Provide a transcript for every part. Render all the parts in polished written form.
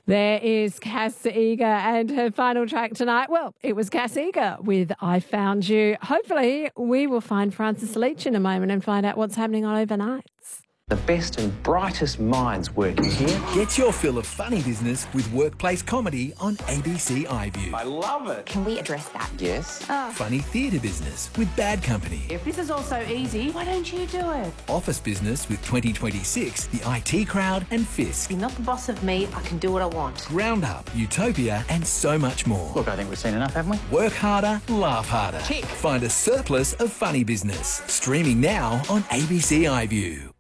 There is Cass Eager and her final track tonight. Well, it was Cass Eager with I Found You. Hopefully, we will find Francis Leach in a moment and find out what's happening on Overnights. The best and brightest minds working here. Get your fill of funny business with workplace comedy on ABC iView. I love it. Can we address that? Yes. Funny theatre business with Bad Company. If this is all so easy, why don't you do it? Office business with 2026, the IT Crowd and Fisk. You're not the boss of me. I can do what I want. Ground Up, Utopia and so much more. Look, I think we've seen enough, haven't we? Work harder, laugh harder. Tick. Find a surplus of funny business. Streaming now on ABC iView.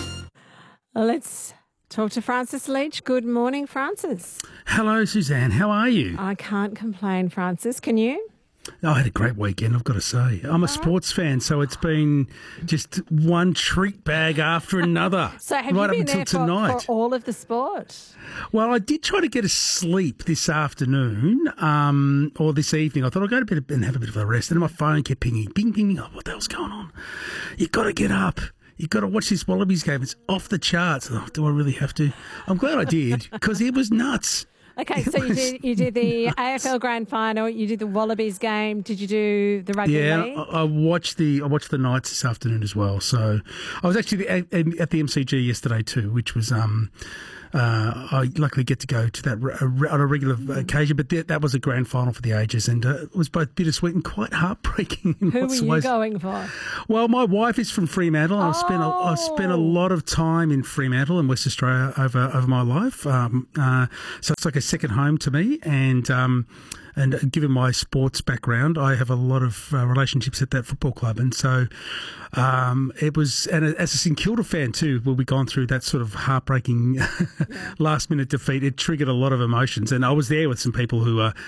Let's talk to Francis Leach. Good morning, Francis. Hello, Suzanne. How are you? I can't complain, Francis. Can you? I had a great weekend, I've got to say. I'm a sports fan, so it's been just one treat bag after another. So have right you up been until there tonight. for all of the sport? Well, I did try to get a sleep this afternoon or this evening. I thought I'd go to bed and have a bit of a rest. And then my phone kept pinging, ping, ping. Oh, what the hell's going on? You've got to get up. You've got to watch this Wallabies game. It's off the charts. Oh, do I really have to? I'm glad I did because it was nuts. Okay, so you did the AFL Grand Final. You did the Wallabies game. Did you do the rugby league? I watched the Knights this afternoon as well. So I was actually at the MCG yesterday too, which was I luckily get to go to that on a regular occasion. But that was a grand final for the ages, and it was both bittersweet and quite heartbreaking. In Who lots were of you ways. going for? Well, my wife is from Fremantle. And I spent a lot of time in Fremantle in West Australia over my life. So it's like a second home to me, and given my sports background, I have a lot of relationships at that football club, and so it was. And as a St Kilda fan too, when we gone through that sort of heartbreaking last minute defeat, it triggered a lot of emotions, and I was there with some people who are.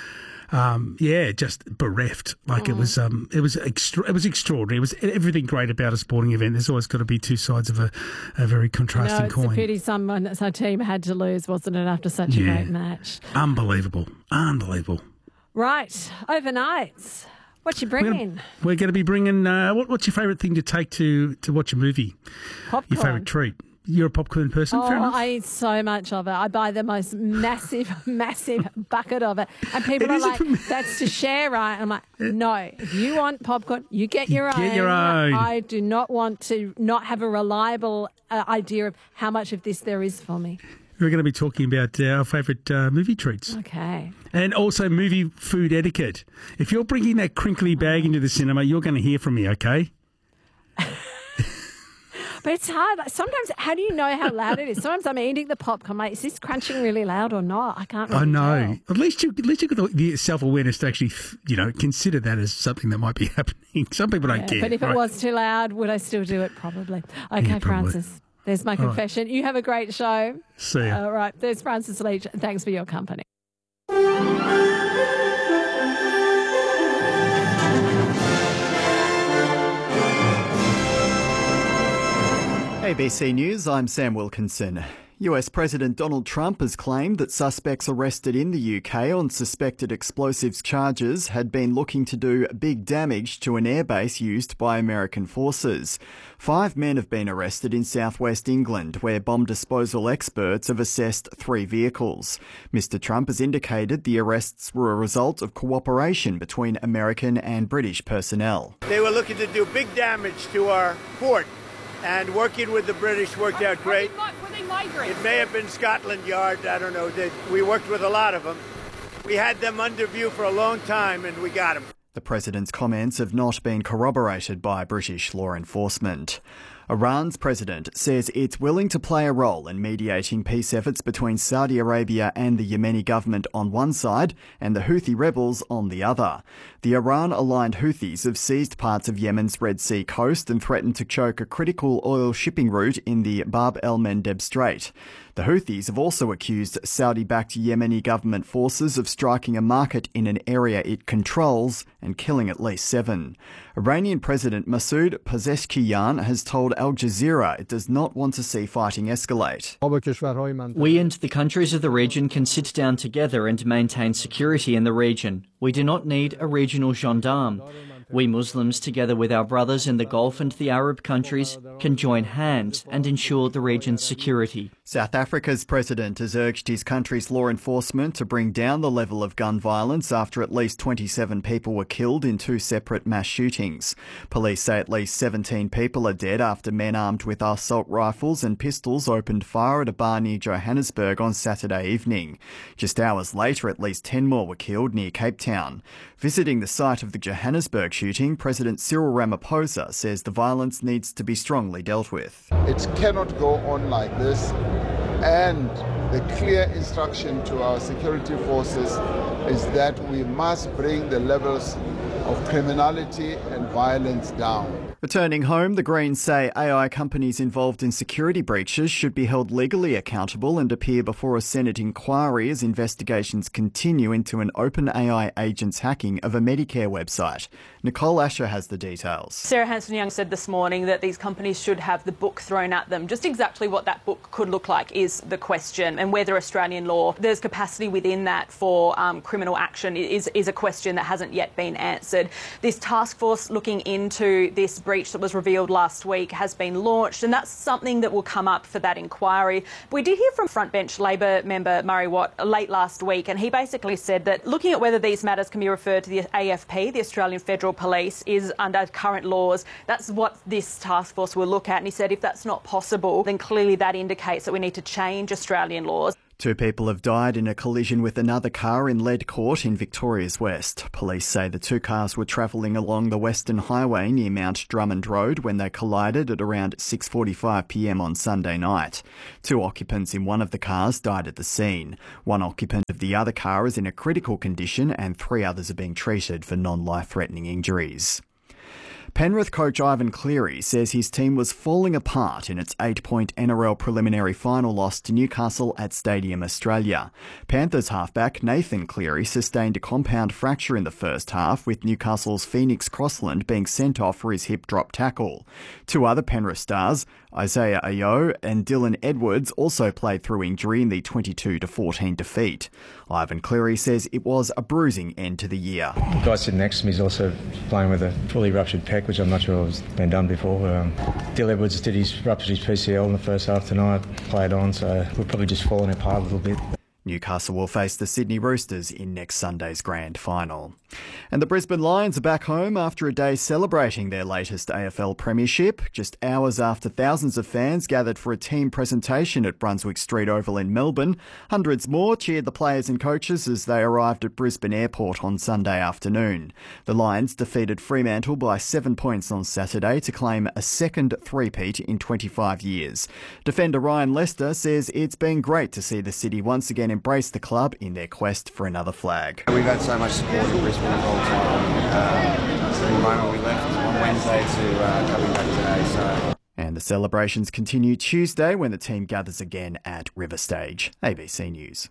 Just bereft. Like it was extraordinary. It was everything great about a sporting event. There's always got to be two sides of a very contrasting coin. It's a pity some team had to lose, wasn't it, after such a great match? Unbelievable. Right, overnights. What you bringing? We're going to be bringing. What's your favourite thing to take to watch a movie? Popcorn. Your favourite treat? You're a popcorn person, fair enough? I eat so much of it. I buy the most massive bucket of it. And people are like, that's to share, right? I'm like, no. If you want popcorn, you get your own. Get your own. I do not want to not have a reliable idea of how much of this there is for me. We're going to be talking about our favourite movie treats. Okay. And also movie food etiquette. If you're bringing that crinkly bag into the cinema, you're going to hear from me, okay? But it's hard. Sometimes, how do you know how loud it is? Sometimes I'm eating the popcorn. I'm like, is this crunching really loud or not? I can't really I know. tell. At least you've got the self-awareness to actually, consider that as something that might be happening. Some people don't care. But if it was too loud, would I still do it? Probably. Okay, Yeah, probably. Francis. There's my confession. You have a great show. See ya. All right. There's Francis Leach. Thanks for your company. ABC News, I'm Sam Wilkinson. US President Donald Trump has claimed that suspects arrested in the UK on suspected explosives charges had been looking to do big damage to an airbase used by American forces. 5 men have been arrested in southwest England, where bomb disposal experts have assessed 3 vehicles. Mr. Trump has indicated the arrests were a result of cooperation between American and British personnel. They were looking to do big damage to our fort. And working with the British worked out great. Were they migrants? It may have been Scotland Yard, I don't know. We worked with a lot of them. We had them under view for a long time and we got them. The president's comments have not been corroborated by British law enforcement. Iran's president says it's willing to play a role in mediating peace efforts between Saudi Arabia and the Yemeni government on one side and the Houthi rebels on the other. The Iran-aligned Houthis have seized parts of Yemen's Red Sea coast and threatened to choke a critical oil shipping route in the Bab el-Mandeb Strait. The Houthis have also accused Saudi-backed Yemeni government forces of striking a market in an area it controls and killing at least 7. Iranian President Masoud Pezeshkian has told Al Jazeera it does not want to see fighting escalate. We and the countries of the region can sit down together and maintain security in the region. We do not need a regional gendarme. We Muslims, together with our brothers in the Gulf and the Arab countries, can join hands and ensure the region's security. South Africa's president has urged his country's law enforcement to bring down the level of gun violence after at least 27 people were killed in 2 separate mass shootings. Police say at least 17 people are dead after men armed with assault rifles and pistols opened fire at a bar near Johannesburg on Saturday evening. Just hours later, at least 10 more were killed near Cape Town. Visiting the site of the Johannesburg shooting, President Cyril Ramaphosa says the violence needs to be strongly dealt with. It cannot go on like this, and the clear instruction to our security forces is that we must bring the levels of criminality and violence down. Returning home, the Greens say AI companies involved in security breaches should be held legally accountable and appear before a Senate inquiry as investigations continue into an OpenAI agent's hacking of a Medicare website. Nicole Asher has the details. Sarah Hanson-Young said this morning that these companies should have the book thrown at them. Just exactly what that book could look like is the question, and whether Australian law, there's capacity within that for criminal action is a question that hasn't yet been answered. This task force looking into this breach that was revealed last week has been launched, and that's something that will come up for that inquiry. We did hear from frontbench Labor member Murray Watt late last week, and he basically said that looking at whether these matters can be referred to the AFP, the Australian Federal Police, is under current laws. That's what this task force will look at, and he said if that's not possible, then clearly that indicates that we need to change Australian laws. 2 people have died in a collision with another car in Lead Court in Victoria's West. Police say the 2 cars were travelling along the Western Highway near Mount Drummond Road when they collided at around 6:45 p.m. on Sunday night. 2 occupants in one of the cars died at the scene. 1 occupant of the other car is in a critical condition and 3 others are being treated for non-life-threatening injuries. Penrith coach Ivan Cleary says his team was falling apart in its 8-point NRL preliminary final loss to Newcastle at Stadium Australia. Panthers halfback Nathan Cleary sustained a compound fracture in the first half, with Newcastle's Phoenix Crossland being sent off for his hip drop tackle. 2 other Penrith stars, Isaiah Ayo and Dylan Edwards, also played through injury in the 22-14 defeat. Ivan Cleary says it was a bruising end to the year. The guy sitting next to me is also playing with a fully ruptured pec, which I'm not sure has been done before. Dylan Edwards ruptured his PCL in the first half tonight, played on, so we're probably just falling apart a little bit. Newcastle will face the Sydney Roosters in next Sunday's grand final. And the Brisbane Lions are back home after a day celebrating their latest AFL premiership, just hours after thousands of fans gathered for a team presentation at Brunswick Street Oval in Melbourne. Hundreds more cheered the players and coaches as they arrived at Brisbane Airport on Sunday afternoon. The Lions defeated Fremantle by 7 points on Saturday to claim a second three-peat in 25 years. Defender Ryan Lester says it's been great to see the city once again embrace the club in their quest for another flag. We've had so much support in Brisbane the whole time. From the moment we left on Wednesday to coming back today. So. And the celebrations continue Tuesday when the team gathers again at River Stage. ABC News.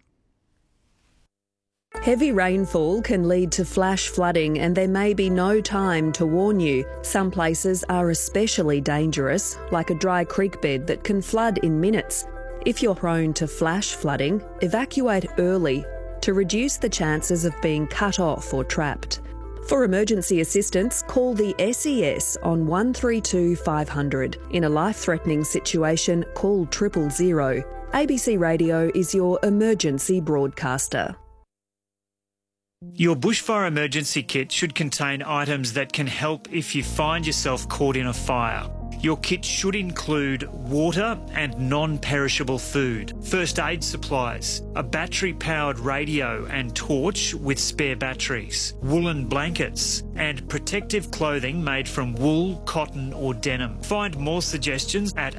Heavy rainfall can lead to flash flooding and there may be no time to warn you. Some places are especially dangerous, like a dry creek bed that can flood in minutes. If you're prone to flash flooding, evacuate early to reduce the chances of being cut off or trapped. For emergency assistance, call the SES on 132 500. In a life-threatening situation, call 000. ABC Radio is your emergency broadcaster. Your bushfire emergency kit should contain items that can help if you find yourself caught in a fire. Your kit should include water and non-perishable food, first aid supplies, a battery-powered radio and torch with spare batteries, woolen blankets, and protective clothing made from wool, cotton or denim. Find more suggestions at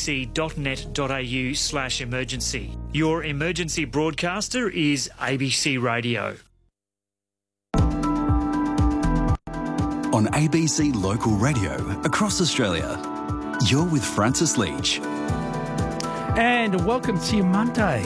abc.net.au/emergency. Your emergency broadcaster is ABC Radio. On ABC Local Radio across Australia, you're with Francis Leach. And welcome to your Monday.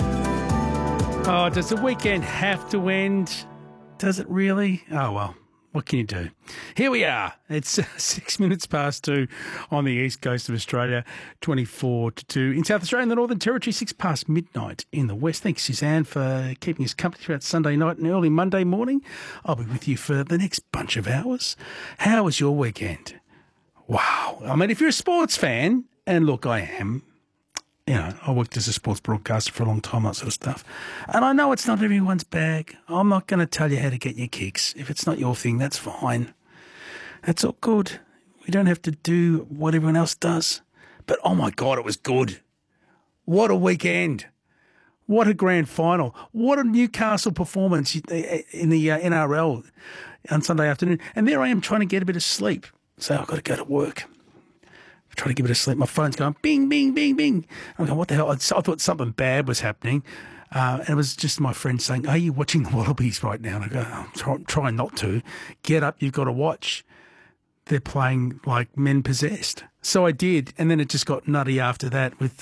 Oh, does the weekend have to end? Does it really? Oh, well, What can you do? Here we are. It's 6 minutes past 2 on the east coast of Australia, 24 to 2 in South Australia and the Northern Territory, 6 past midnight in the west. Thanks, Suzanne, for keeping us company throughout Sunday night and early Monday morning. I'll be with you for the next bunch of hours. How was your weekend? Wow. I mean, if you're a sports fan, and look, I am. You know, I worked as a sports broadcaster for a long time, that sort of stuff. And I know it's not everyone's bag. I'm not going to tell you how to get your kicks. If it's not your thing, that's fine. That's all good. We don't have to do what everyone else does. But, oh, my God, it was good. What a weekend. What a grand final. What a Newcastle performance in the NRL on Sunday afternoon. And there I am trying to get a bit of sleep. So I've got to go to work. Trying to give it a sleep. My phone's going bing, bing, bing, bing. I'm going, what the hell? I thought something bad was happening. And it was just my friend saying, are you watching the Wallabies right now? And I go, I'm trying not to. Get up, you've got to watch. They're playing like men possessed. So I did. And then it just got nutty after that with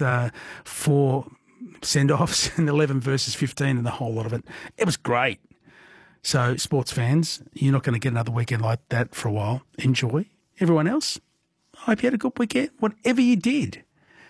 4 send-offs and 11 versus 15 and the whole lot of it. It was great. So sports fans, you're not going to get another weekend like that for a while. Enjoy. Everyone else? I hope you had a good weekend. Whatever you did,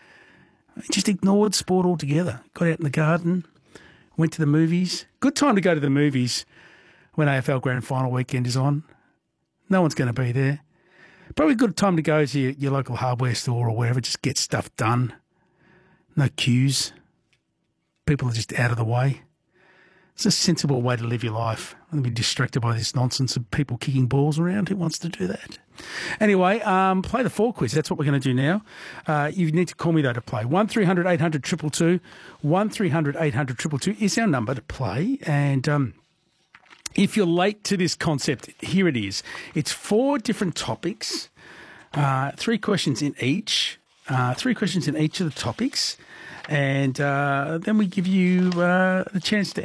just ignored sport altogether. Got out in the garden, went to the movies. Good time to go to the movies when AFL Grand Final weekend is on. No one's going to be there. Probably a good time to go to your local hardware store or wherever. Just get stuff done. No queues. People are just out of the way. It's a sensible way to live your life. Don't be distracted by this nonsense of people kicking balls around. Who wants to do that? Anyway, play the 4 quiz. That's what we're going to do now. You need to call me, though, to play. 1300 800 222. 1300 800 222 is our number to play. And if you're late to this concept, here it is. It's 4 different topics, 3 questions in each. 3 questions in each of the topics. And then we give you the chance to